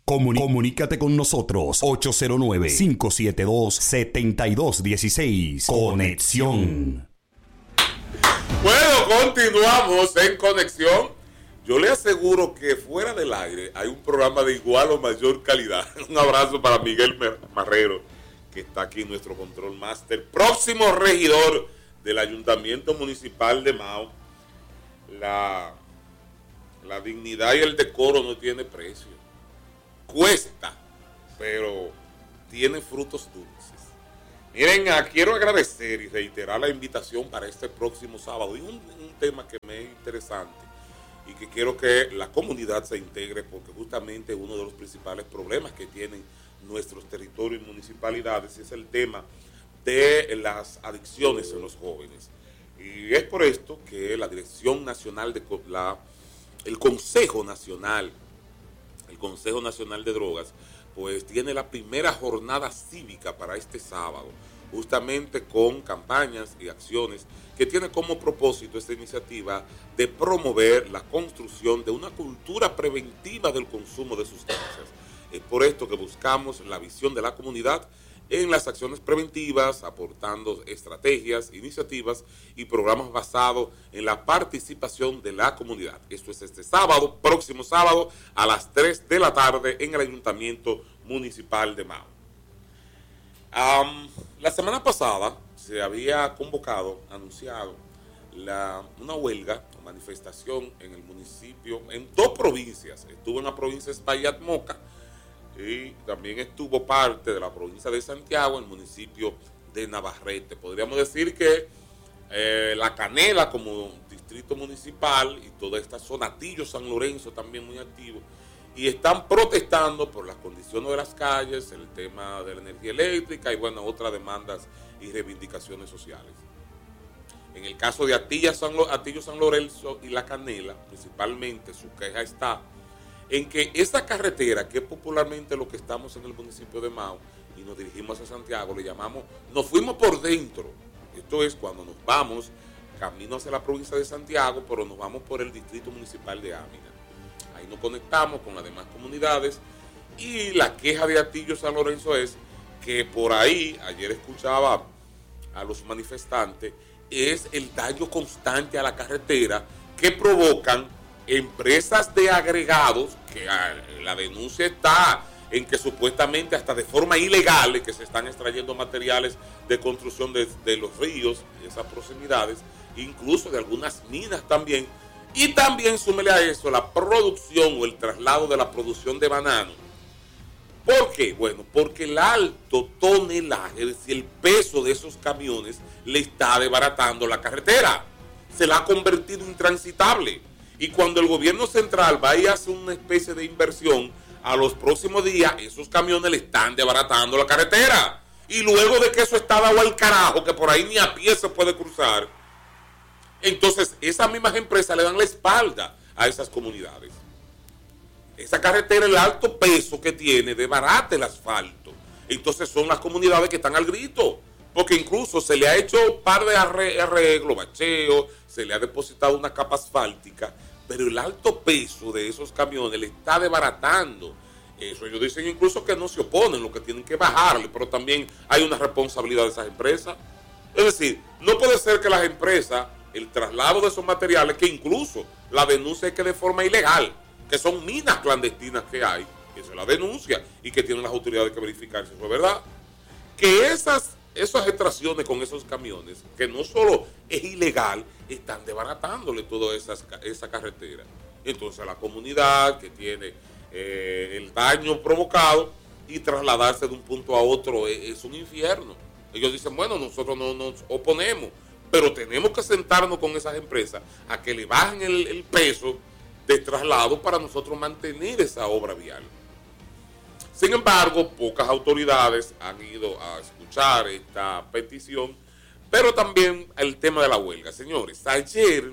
Comunícate con nosotros 809-572-7216. Conexión. Bueno, continuamos en Conexión. Yo le aseguro que fuera del aire hay un programa de igual o mayor calidad. Un abrazo para Miguel Marrero, que está aquí, nuestro control master, próximo regidor del Ayuntamiento Municipal de Mao. La dignidad y el decoro no tiene precio. Cuesta, pero tiene frutos dulces. Miren, quiero agradecer y reiterar la invitación para este próximo sábado. Y un tema que me es interesante y que quiero que la comunidad se integre, porque justamente uno de los principales problemas que tienen nuestros territorios y municipalidades es el tema de las adicciones en los jóvenes. Y es por esto que la Dirección Nacional el Consejo Nacional de Drogas, pues tiene la primera jornada cívica para este sábado, justamente con campañas y acciones que tiene como propósito esta iniciativa de promover la construcción de una cultura preventiva del consumo de sustancias. Es por esto que buscamos la visión de la comunidad en las acciones preventivas, aportando estrategias, iniciativas y programas basados en la participación de la comunidad. Esto es este sábado, próximo sábado, a las 3 de la tarde en el Ayuntamiento Municipal de Mao. La semana pasada se había anunciado una huelga o manifestación en el municipio, en 2 provincias. Estuvo en la provincia de Espaillat Moca, y también estuvo parte de la provincia de Santiago, el municipio de Navarrete. Podríamos decir que La Canela como distrito municipal y toda esta zona, Atillo, San Lorenzo también muy activo, y están protestando por las condiciones de las calles, el tema de la energía eléctrica y bueno, otras demandas y reivindicaciones sociales. En el caso de Atillo, San Lorenzo y La Canela, principalmente su queja está en que esta carretera, que es popularmente lo que estamos en el municipio de Mao, y nos dirigimos a Santiago, le llamamos, nos fuimos por dentro. Esto es cuando nos vamos camino hacia la provincia de Santiago, pero nos vamos por el distrito municipal de Ámina. Ahí nos conectamos con las demás comunidades, y la queja de Atillo San Lorenzo es que por ahí, ayer escuchaba a los manifestantes, es el daño constante a la carretera que provocan empresas de agregados, que la denuncia está en que supuestamente hasta de forma ilegal que se están extrayendo materiales de construcción de los ríos, esas proximidades, incluso de algunas minas también, y también súmele a eso la producción o el traslado de la producción de banano. ¿Por qué? Bueno, porque el alto tonelaje, es decir, el peso de esos camiones le está desbaratando la carretera, se la ha convertido intransitable. Y cuando el gobierno central va y hace una especie de inversión, a los próximos días esos camiones le están desbaratando la carretera. Y luego de que eso está dado al carajo, que por ahí ni a pie se puede cruzar, entonces esas mismas empresas le dan la espalda a esas comunidades. Esa carretera, el alto peso que tiene, desbarata el asfalto. Entonces son las comunidades que están al grito, porque incluso se le ha hecho un par de arreglos, bacheo, se le ha depositado una capa asfáltica, pero el alto peso de esos camiones le está desbaratando eso. Ellos dicen incluso que no se oponen, lo que tienen que bajarle, pero también hay una responsabilidad de esas empresas. Es decir, no puede ser que las empresas, el traslado de esos materiales, que incluso la denuncia es que de forma ilegal, que son minas clandestinas que hay, eso es la denuncia, y que tienen las autoridades que verificar si eso es verdad, que esas extracciones con esos camiones, que no solo es ilegal, están desbaratándole toda esa carretera. Entonces la comunidad que tiene el daño provocado, y trasladarse de un punto a otro es un infierno. Ellos dicen, bueno, nosotros no nos oponemos, pero tenemos que sentarnos con esas empresas a que le bajen el peso de traslado para nosotros mantener esa obra vial. Sin embargo, pocas autoridades han ido a escuchar esta petición, pero también el tema de la huelga. Señores, ayer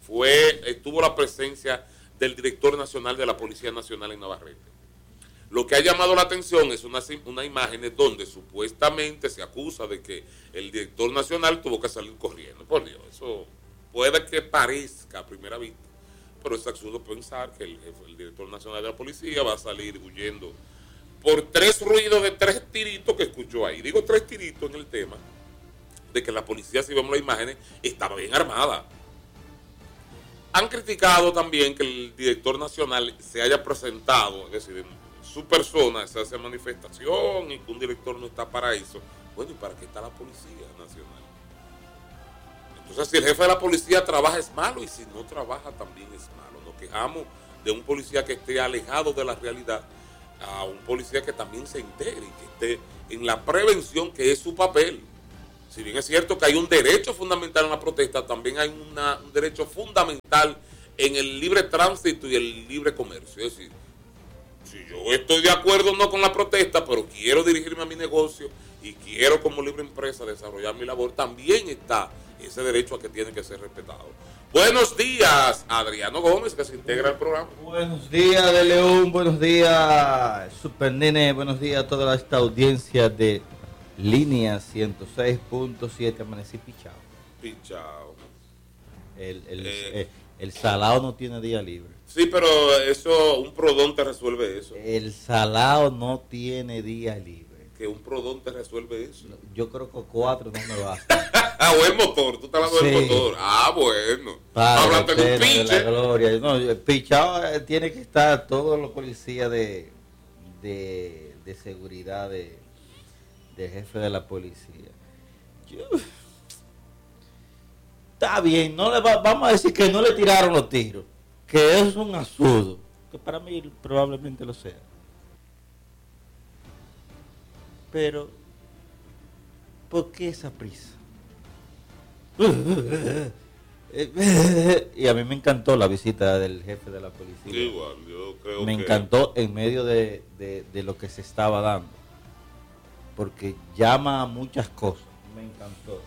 estuvo la presencia del director nacional de la Policía Nacional en Navarrete. Lo que ha llamado la atención es una imagen donde supuestamente se acusa de que el director nacional tuvo que salir corriendo. Por Dios, eso puede que parezca a primera vista, pero es absurdo pensar que el director nacional de la policía va a salir huyendo por 3 ruidos de 3 tiritos que escuchó ahí. Digo 3 tiritos en el tema de que la policía, si vemos las imágenes, estaba bien armada. Han criticado también que el director nacional se haya presentado, es decir, su persona se hace manifestación y que un director no está para eso. Bueno, ¿y para qué está la Policía Nacional? Entonces, si el jefe de la policía trabaja es malo y si no trabaja también es malo. Nos quejamos de un policía que esté alejado de la realidad a un policía que también se integre y que esté en la prevención, que es su papel. Si bien es cierto que hay un derecho fundamental en la protesta, también hay un derecho fundamental en el libre tránsito y el libre comercio. Es decir, si yo estoy de acuerdo o no con la protesta, pero quiero dirigirme a mi negocio y quiero como libre empresa desarrollar mi labor, también está ese derecho a que tiene que ser respetado. Buenos días, Adriano Gómez, que se integra al programa. Buenos días, de León, buenos días, Super Nene, buenos días a toda esta audiencia de Línea 106.7, amanecí pichado. Pichao. El salado no tiene día libre. Sí, pero eso, un prodón te resuelve eso. El salado no tiene día libre. Que un prodón te resuelve eso. Yo creo que 4 no me basta. Ah, o el motor, tú estás hablando del motor. Ah, bueno. Hablando de un pinche. De la gloria. No, el pichado tiene que estar todos los policías de seguridad del jefe de la policía. Está bien, vamos a decir que no le tiraron los tiros, que es un absurdo, que para mí probablemente lo sea. Pero, ¿por qué esa prisa? Y a mí me encantó la visita del jefe de la policía. Igual, yo creo me encantó en medio de lo que se estaba dando, porque llama a muchas cosas. Me encantó.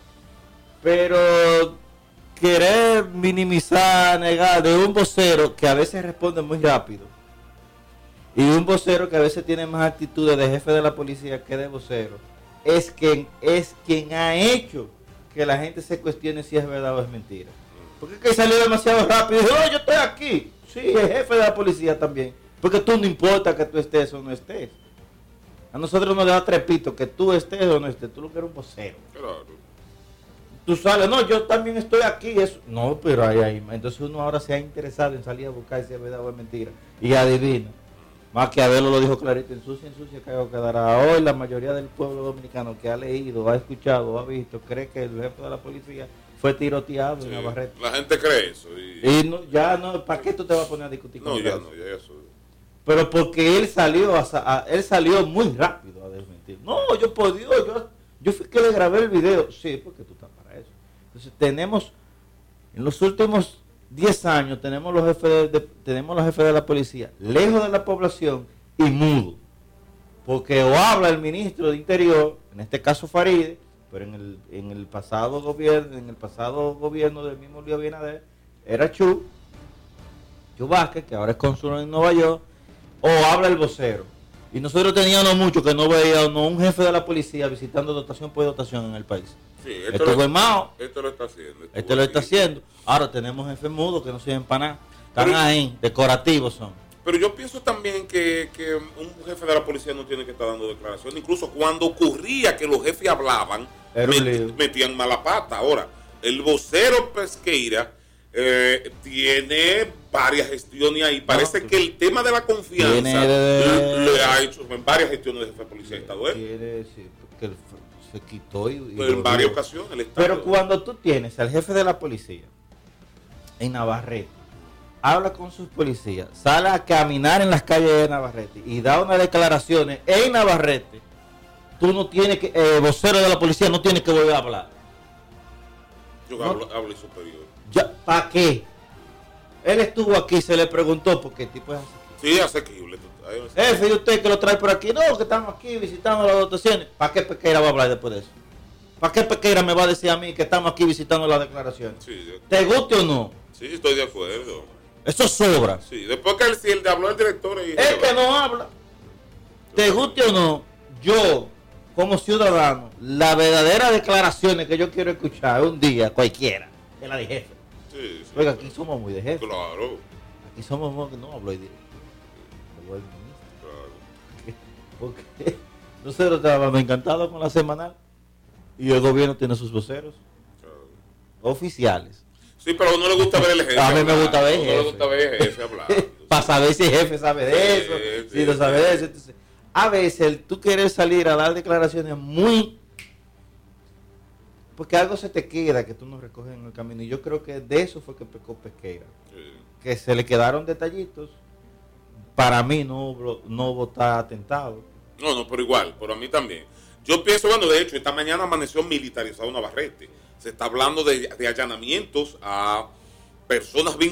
Pero querer minimizar, negar de un vocero que a veces responde muy rápido y un vocero que a veces tiene más actitudes de jefe de la policía que de vocero, es quien ha hecho que la gente se cuestione si es verdad o es mentira. Porque es que salió demasiado rápido y dijo, yo estoy aquí. Sí, el jefe de la policía también. Porque tú no importa que tú estés o no estés. A nosotros nos da trepito que tú estés o no estés. Tú lo que eres un vocero. Claro. Tú sales, no, yo también estoy aquí. Eso. No, pero ahí. Entonces uno ahora se ha interesado en salir a buscar si es verdad o es mentira. Y adivina. Maquiavelo lo dijo clarito, en sucia caigo quedará. Hoy la mayoría del pueblo dominicano que ha leído, ha escuchado, ha visto, cree que el jefe de la policía fue tiroteado en Navarrete. La gente cree eso. Y no, ya no, ¿para qué tú te vas a poner a discutir con él? Ya eso. Pero porque él salió muy rápido a desmentir. No, yo por Dios, yo fui que le grabé el video. Sí, porque tú estás para eso. Entonces tenemos, en los últimos 10 años, tenemos los jefes de la policía lejos de la población y mudo. Porque o habla el ministro de Interior, en este caso Faride, pero en el pasado gobierno del mismo Luis Abinader, era Chu Vázquez, que ahora es cónsul en Nueva York, o habla el vocero. Y nosotros teníamos mucho que no veíamos un jefe de la policía visitando dotación por dotación en el país. Sí, esto lo está haciendo. Este lo está haciendo. Ahora tenemos jefes mudos que no sirven para nada. Están ahí, decorativos son. Pero yo pienso también que un jefe de la policía no tiene que estar dando declaraciones. Incluso cuando ocurría que los jefes hablaban, metían mala pata. Ahora, el vocero Pesqueira tiene varias gestiones ahí. Parece que el tema de la confianza le ha hecho en varias gestiones de jefe de policía de Estado. Se quitó pero en varias ocasiones el Estado. Pero cuando tú tienes al jefe de la policía en Navarrete, habla con sus policías, sale a caminar en las calles de Navarrete y da unas declaraciones en Navarrete, tú no tienes que, vocero de la policía no tiene que volver a hablar. Yo ¿no? hablo superior. ¿Para qué? Él estuvo aquí, se le preguntó por qué tipo es así. Sí, asequible. Jefe, ¿y usted que lo trae por aquí? No, que estamos aquí visitando las dotaciones. ¿Para qué Pesqueira va a hablar después de eso? ¿Para qué Pesqueira me va a decir a mí que estamos aquí visitando las declaraciones? Sí, ¿te guste o no? Sí, estoy de acuerdo. Eso sobra. Sí, después que él habló el director y... Es que no habla. ¿Te guste o no? Yo, como ciudadano, las verdaderas declaraciones que yo quiero escuchar un día, cualquiera, es la de jefe. Sí, Oiga, aquí somos muy de jefe. Claro. aquí somos, no hablo del ministro. Porque nosotros estábamos encantados con la semanal y el gobierno tiene sus voceros oficiales. Sí, pero a uno le gusta ver el jefe. A mí me gusta ver jefe. A uno le gusta ver el jefe hablar. Para saber si el jefe sabe de eso, si no sabe de eso. Entonces, a veces tú quieres salir a dar declaraciones muy... Porque algo se te queda que tú no recoges en el camino. Y yo creo que de eso fue que pecó Pesqueira. Que se le quedaron detallitos. Para mí no hubo tal atentado. No, pero igual, pero a mí también. Yo pienso, bueno, de hecho, esta mañana amaneció militarizado Navarrete. Se está hablando de allanamientos a personas vinculadas